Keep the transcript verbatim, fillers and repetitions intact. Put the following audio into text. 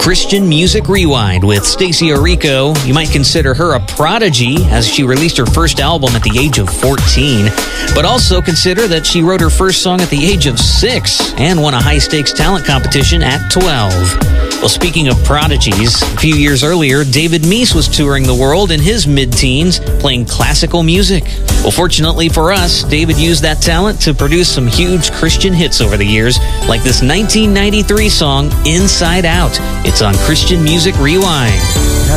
Christian Music Rewind with Stacey Orico. You might consider her a prodigy, as she released her first album at the age of fourteen. But also consider that she wrote her first song at the age of six and won a high-stakes talent competition at twelve. Well, speaking of prodigies, a few years earlier, David Meece was touring the world in his mid-teens, playing classical music. Well, fortunately for us, David used that talent to produce some huge Christian hits over the years, like this nineteen ninety-three song, Inside Out. It's on Christian Music Rewind.